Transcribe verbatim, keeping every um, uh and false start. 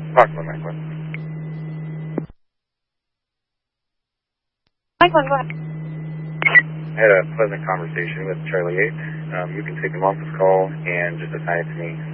Parkland, Mike. Mike, go ahead. I had a pleasant conversation with Charlie eight. Um, you can take him off this call and just assign it to me.